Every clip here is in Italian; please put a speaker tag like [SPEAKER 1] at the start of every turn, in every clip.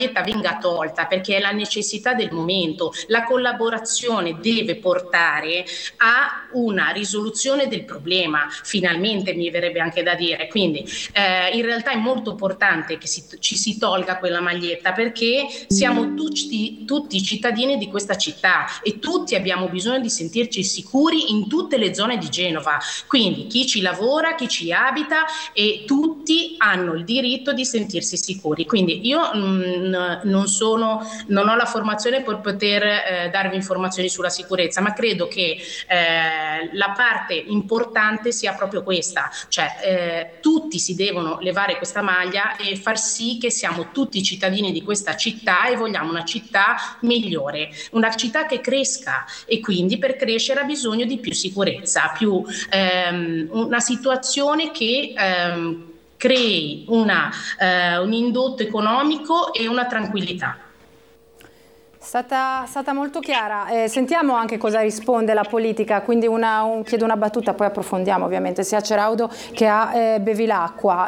[SPEAKER 1] venga tolta, perché è la necessità del momento. La collaborazione deve portare a una risoluzione del problema, finalmente, mi verrebbe anche da dire. Quindi in realtà è molto importante che ci si tolga quella maglietta, perché siamo tutti cittadini di questa città e tutti abbiamo bisogno di sentirci sicuri in tutte le zone di Genova, quindi chi ci lavora, chi ci abita, e tutti hanno il diritto di sentirsi sicuri. Quindi io non ho la formazione per poter darvi informazioni sulla sicurezza, ma credo che la parte importante sia proprio questa, cioè tutti si devono levare questa maglia e far sì che siamo tutti cittadini di questa città e vogliamo una città migliore, una città che cresca, e quindi per crescere ha bisogno di più sicurezza, più una situazione che crei un indotto economico e una tranquillità.
[SPEAKER 2] Stata molto chiara. Sentiamo anche cosa risponde la politica, quindi chiedo una battuta, poi approfondiamo ovviamente sia a Ceraudo che a Bevilacqua.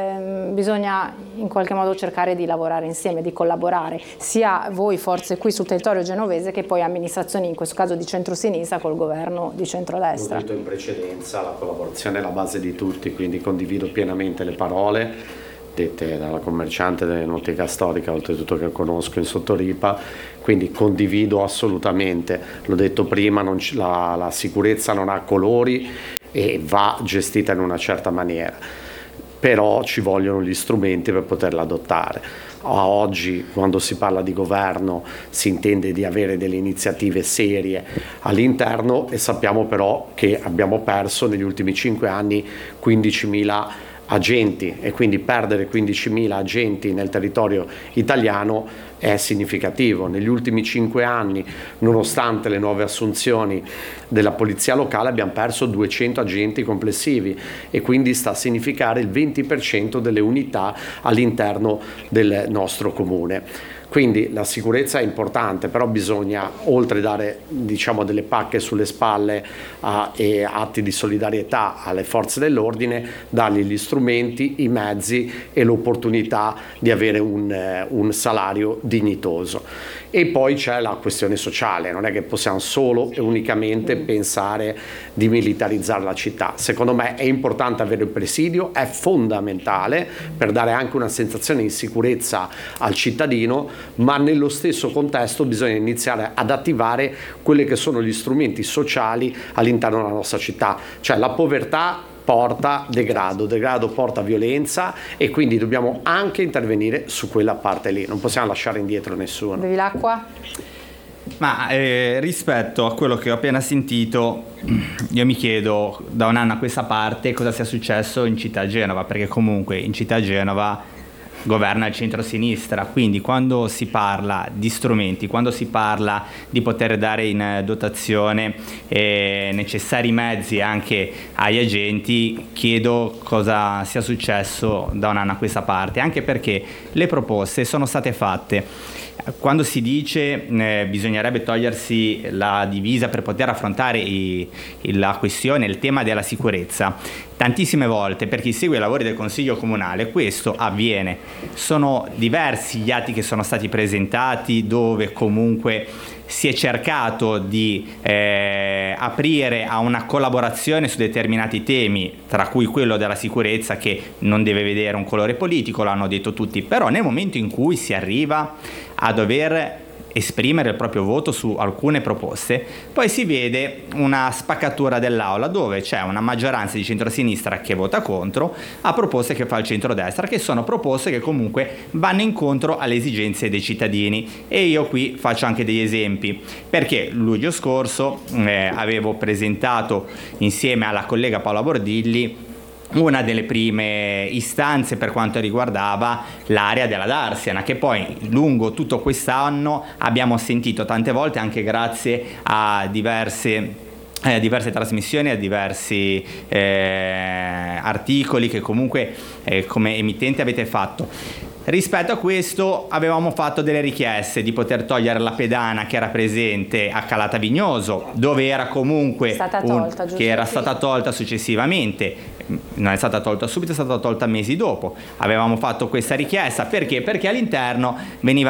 [SPEAKER 2] Bisogna in qualche modo cercare di lavorare insieme, di collaborare, sia voi forze qui sul territorio genovese che poi amministrazioni, in questo caso di centrosinistra, col governo di centrodestra.
[SPEAKER 3] Ho detto in precedenza, la collaborazione è la base di tutti, quindi condivido pienamente le parole dette dalla commerciante dell'enoteca storica, oltretutto che conosco in Sottoripa, quindi condivido assolutamente. L'ho detto prima, la sicurezza non ha colori e va gestita in una certa maniera, però ci vogliono gli strumenti per poterla adottare. A oggi, quando si parla di governo, si intende di avere delle iniziative serie all'interno, e sappiamo però che abbiamo perso negli ultimi 5 anni 15.000 agenti, e quindi perdere 15.000 agenti nel territorio italiano è significativo. Negli ultimi 5 anni, nonostante le nuove assunzioni della polizia locale, abbiamo perso 200 agenti complessivi, e quindi sta a significare il 20% delle unità all'interno del nostro comune. Quindi la sicurezza è importante, però bisogna, oltre a dare delle pacche sulle spalle e atti di solidarietà alle forze dell'ordine, dargli gli strumenti, i mezzi e l'opportunità di avere un salario dignitoso. E poi c'è la questione sociale, non è che possiamo solo e unicamente pensare di militarizzare la città. Secondo me è importante avere il presidio, è fondamentale per dare anche una sensazione di sicurezza al cittadino, ma nello stesso contesto bisogna iniziare ad attivare quelli che sono gli strumenti sociali all'interno della nostra città. Cioè la povertà porta degrado porta violenza, e quindi dobbiamo anche intervenire su quella parte lì, non possiamo lasciare indietro nessuno.
[SPEAKER 2] Bevilacqua?
[SPEAKER 4] Ma rispetto a quello che ho appena sentito, io mi chiedo da un anno a questa parte cosa sia successo in città Genova, perché comunque in città Genova governa il centro-sinistra, quindi quando si parla di strumenti, quando si parla di poter dare in dotazione necessari mezzi anche agli agenti, chiedo cosa sia successo da un anno a questa parte, anche perché le proposte sono state fatte. Quando si dice bisognerebbe togliersi la divisa per poter affrontare la questione, il tema della sicurezza, tantissime volte per chi segue i lavori del Consiglio Comunale questo avviene. Sono diversi gli atti che sono stati presentati dove comunque si è cercato di aprire a una collaborazione su determinati temi, tra cui quello della sicurezza, che non deve vedere un colore politico, l'hanno detto tutti, però nel momento in cui si arriva a dover esprimere il proprio voto su alcune proposte, poi si vede una spaccatura dell'aula dove c'è una maggioranza di centrosinistra che vota contro a proposte che fa il centrodestra, che sono proposte che comunque vanno incontro alle esigenze dei cittadini. E io qui faccio anche degli esempi, perché luglio scorso avevo presentato insieme alla collega Paola Bordilli una delle prime istanze per quanto riguardava l'area della Darsiana, che poi lungo tutto quest'anno abbiamo sentito tante volte, anche grazie a diverse trasmissioni, a diversi articoli che comunque come emittente avete fatto. Rispetto a questo avevamo fatto delle richieste di poter togliere la pedana che era presente a Calata Vignoso, dove era comunque che era stata tolta successivamente, non è stata tolta subito, è stata tolta mesi dopo. Avevamo fatto questa richiesta perché all'interno veniva